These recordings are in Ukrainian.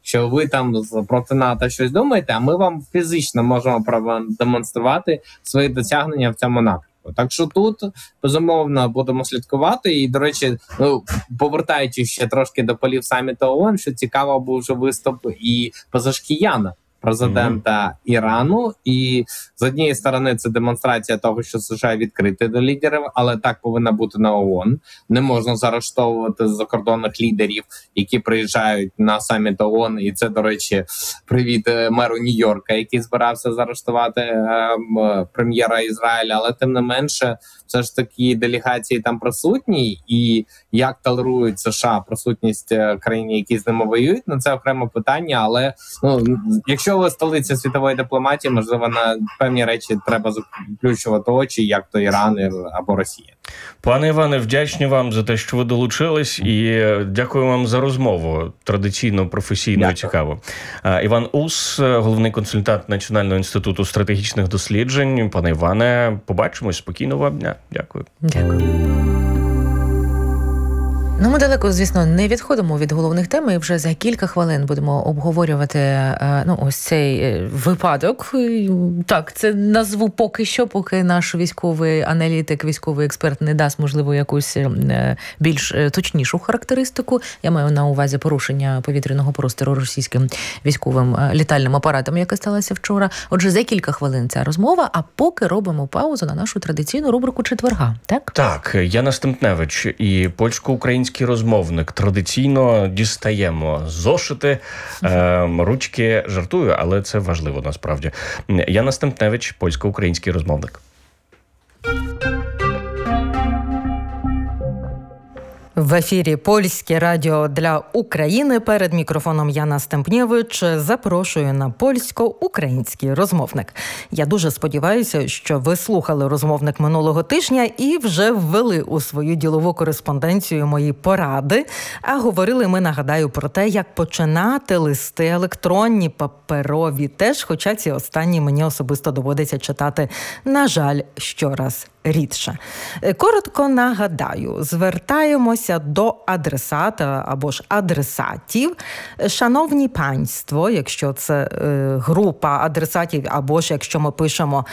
що ви там проти НАТО щось думаєте, а ми вам фізично можемо продемонструвати свої досягнення в цьому напрямку. Так що тут, безумовно, будемо слідкувати. І, до речі, повертаючись ще трошки до полів саміту ООН, що цікаво був вже виступ і Пезешкіяна, президента Ірану. І з однієї сторони це демонстрація того, що США відкриті до лідерів, але так повинна бути на ООН. Не можна заарештовувати закордонних лідерів, які приїжджають на саміт ООН. І це, до речі, привіт меру Нью-Йорка, який збирався заарештувати прем'єра Ізраїля. Але тим не менше, все ж таки делегації там присутні, і як толерують США присутність країн, які з ними воюють, це окреме питання. Але якщо ви столиця світової дипломатії, можливо, на певні речі треба заключувати очі, як то Іран або Росія. Пане Іване, вдячні вам за те, що ви долучились, і дякую вам за розмову. Традиційно, професійно і цікаво. Іван Ус, головний консультант Національного інституту стратегічних досліджень. Пане Іване, побачимось. Спокійного вам дня. Дякую. Дякую. Ми далеко, звісно, не відходимо від головних тем, і вже за кілька хвилин будемо обговорювати ось цей випадок. Так, це назву поки що, поки наш військовий аналітик, військовий експерт не дасть, можливо, якусь більш точнішу характеристику. Я маю на увазі порушення повітряного простору російським військовим літальним апаратом, яке сталося вчора. Отже, за кілька хвилин ця розмова, а поки робимо паузу на нашу традиційну рубрику четверга, так? Так, Яна Стемпневич і польсько-український розмовник. Традиційно дістаємо зошити, ручки, жартую, але це важливо насправді. Яна Стемпневич, польсько-український розмовник. В ефірі Польське радіо для України. Перед мікрофоном Яна Стемпнєвич запрошую на польсько-український розмовник. Я дуже сподіваюся, що ви слухали розмовник минулого тижня і вже ввели у свою ділову кореспонденцію мої поради. А говорили ми, нагадаю, про те, як починати листи електронні, паперові теж, хоча ці останні мені особисто доводиться читати, на жаль, щораз рідше. Коротко нагадаю, звертаємося до адресата або ж адресатів. Шановні панство, якщо це група адресатів, або ж якщо ми пишемо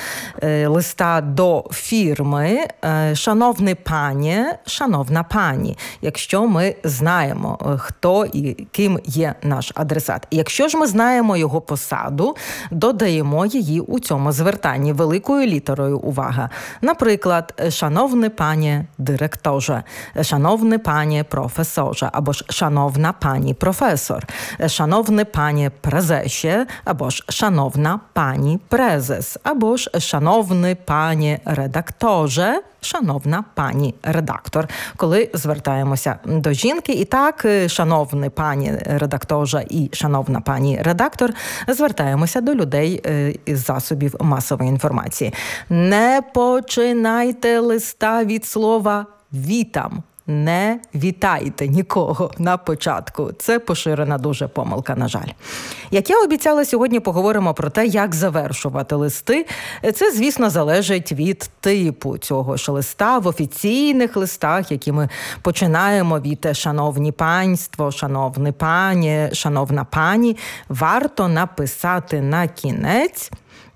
листа до фірми, шановне пані, шановна пані, якщо ми знаємо, хто і ким є наш адресат. Якщо ж ми знаємо його посаду, додаємо її у цьому звертанні великою літерою, увага. Наприклад, шановний пані директорze, шановний пані професорze, або ж шановна пані професор, шановний пані презесе, або ж шановна пані презес, або ж шановний пані редакторze, шановна пані редактор, коли звертаємося до жінки. І так, шановний пані редакторжа і шановна пані редактор, звертаємося до людей із засобів масової інформації. Не починайте листа від слова «вітам». Не вітайте нікого на початку. Це поширена дуже помилка, на жаль. Як я обіцяла, сьогодні поговоримо про те, як завершувати листи. Це, звісно, залежить від типу цього ж листа. В офіційних листах, які ми починаємо від «шановні панство», «шановні пані», «шановна пані», варто написати на кінець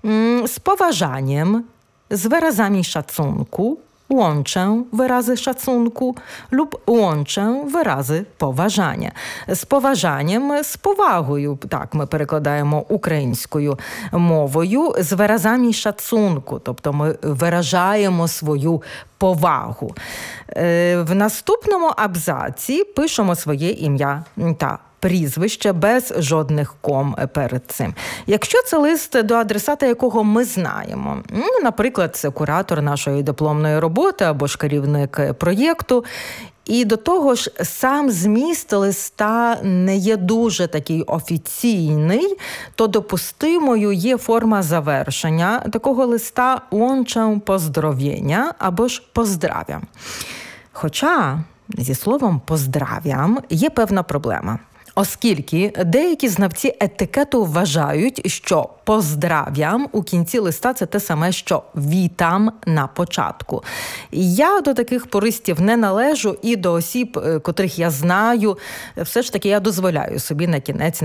з поважанням, з wyrazami szacunku, łączę wyrazy szacunku lub łączę wyrazy poważania. З поважанням, з повагою, так ми перекладаємо українською мовою, з виразами szacunku, тобто ми виражаємо свою повагу. В наступному абзаці пишемо своє ім'я та прізвище без жодних ком перед цим. Якщо це лист до адресата, якого ми знаємо, наприклад, це куратор нашої дипломної роботи або ж керівник проєкту, і до того ж, сам зміст листа не є дуже такий офіційний, то допустимою є форма завершення такого листа «łączę pozdrowienia» або ж «поздравям». Хоча зі словом «поздравям» є певна проблема. Оскільки деякі знавці етикету вважають, що «поздрав'ям» у кінці листа – це те саме, що «вітам» на початку. Я до таких пуристів не належу, і до осіб, котрих я знаю, все ж таки я дозволяю собі на кінець